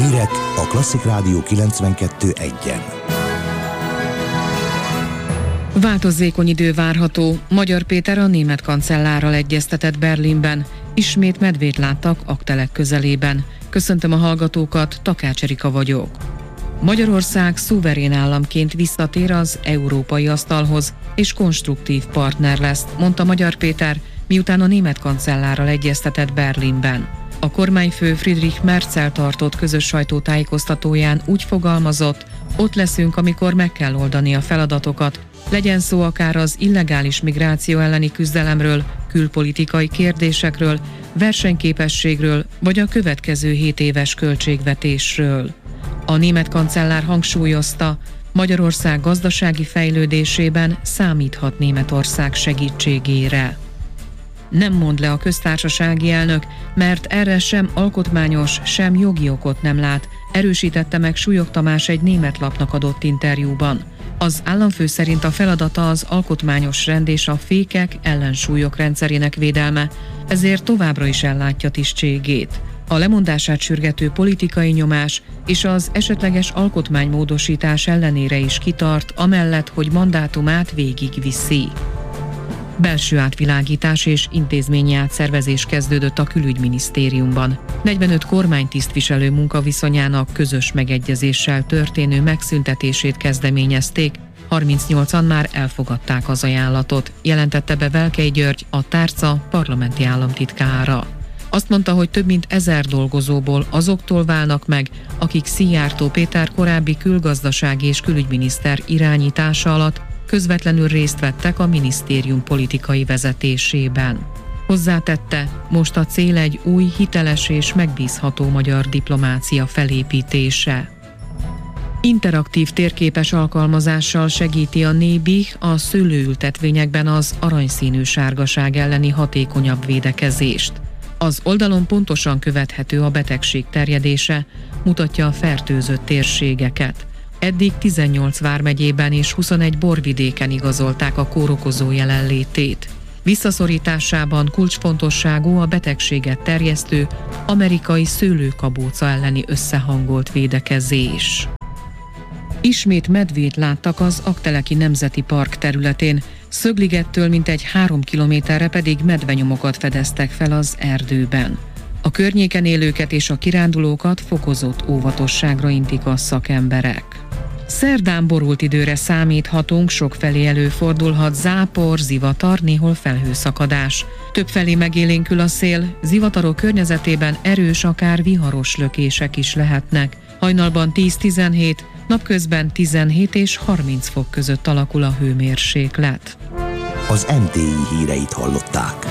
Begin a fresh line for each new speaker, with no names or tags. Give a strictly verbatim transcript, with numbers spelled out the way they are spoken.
Hírek a Klasszik Rádió kilencvenkettő egyen.
Változékony idő várható. Magyar Péter a német kancellárral egyeztetett Berlinben. Ismét medvét láttak Aggtelek közelében. Köszöntöm a hallgatókat, Takács Erika vagyok. Magyarország szuverén államként visszatér az európai asztalhoz, és konstruktív partner lesz, mondta Magyar Péter, miután a német kancellárral egyeztetett Berlinben. A kormányfő Friedrich Merzel tartott közös sajtótájékoztatóján úgy fogalmazott, ott leszünk, amikor meg kell oldani a feladatokat, legyen szó akár az illegális migráció elleni küzdelemről, külpolitikai kérdésekről, versenyképességről, vagy a következő hét éves költségvetésről. A német kancellár hangsúlyozta, Magyarország gazdasági fejlődésében számíthat Németország segítségére. Nem mond le a köztársasági elnök, mert erre sem alkotmányos, sem jogi okot nem lát, erősítette meg Súlyog Tamás egy német lapnak adott interjúban. Az államfő szerint a feladata az alkotmányos rend és a fékek, ellensúlyok rendszerének védelme, ezért továbbra is ellátja tisztségét. A lemondását sürgető politikai nyomás és az esetleges alkotmánymódosítás ellenére is kitart, amellett, hogy mandátumát végigviszi. Belső átvilágítás és intézményi átszervezés kezdődött a külügyminisztériumban. negyvenöt kormánytisztviselő munkaviszonyának közös megegyezéssel történő megszüntetését kezdeményezték, harmincnyolcan már elfogadták az ajánlatot, jelentette be Velkei György, a tárca parlamenti államtitkára. Azt mondta, hogy több mint ezer dolgozóból azoktól válnak meg, akik Szijjártó Péter korábbi külgazdasági és külügyminiszter irányítása alatt közvetlenül részt vettek a minisztérium politikai vezetésében. Hozzátette, most a cél egy új, hiteles és megbízható magyar diplomácia felépítése. Interaktív térképes alkalmazással segíti a Nébih a szőlőültetvényekben az aranyszínű sárgaság elleni hatékonyabb védekezést. Az oldalon pontosan követhető a betegség terjedése, mutatja a fertőzött térségeket. Eddig tizennyolc vármegyében és huszonegy borvidéken igazolták a kórokozó jelenlétét. Visszaszorításában kulcsfontosságú a betegséget terjesztő amerikai szőlőkabóca elleni összehangolt védekezés. Ismét medvét láttak az Aggteleki Nemzeti Park területén, Szögligettől mintegy három kilométerre pedig medvenyomokat fedeztek fel az erdőben. A környéken élőket és a kirándulókat fokozott óvatosságra intik a szakemberek. Szerdán borult időre számíthatunk, sokfelé előfordulhat zápor, zivatar, néhol felhőszakadás. Többfelé megélénkül a szél, zivatarok környezetében erős, akár viharos lökések is lehetnek. Hajnalban tíz-tizenhét, napközben tizenhét és harminc fok között alakul a hőmérséklet.
Az em té i híreit hallották.